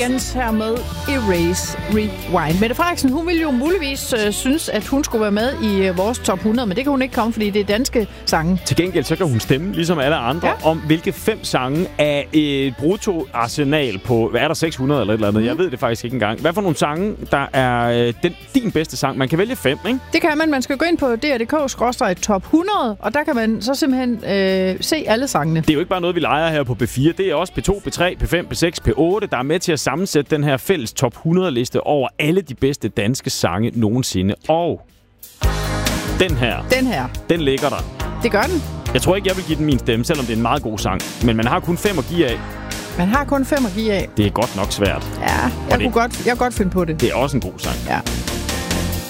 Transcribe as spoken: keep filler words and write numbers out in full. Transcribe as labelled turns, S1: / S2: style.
S1: Jens her med Erase Rewind. Mette Frederiksen, hun ville jo muligvis øh, synes, at hun skulle være med i øh, vores top hundrede, men det kan hun ikke komme, fordi det er danske sange.
S2: Til gengæld så kan hun stemme, ligesom alle andre, ja. om hvilke fem sange af et bruttoarsenal på, hvad er der, seks hundrede eller et eller andet? Mm. Jeg ved det faktisk ikke engang. Hvad for nogle sange, der er øh, den, din bedste sang? Man kan vælge fem, ikke? Det
S1: kan man. Man skal gå ind på d r punktum d k skråstreg top hundrede, og der kan man så simpelthen øh, se alle sangene.
S2: Det er jo ikke bare noget, vi leger her på B fire. Det er også P to, P tre, P fem, P seks, P otte, der er med til at sammensætte den her fælles top hundrede-liste over alle de bedste danske sange nogensinde. Og den her,
S1: den her,
S2: den ligger der.
S1: Det gør den.
S2: Jeg tror ikke, jeg vil give den min stemme, selvom det er en meget god sang. Men man har kun fem at give af.
S1: Man har kun fem at give af.
S2: Det er godt nok svært.
S1: Ja, jeg, kunne godt, jeg kunne godt finde på det.
S2: Det er også en god sang.
S1: Ja.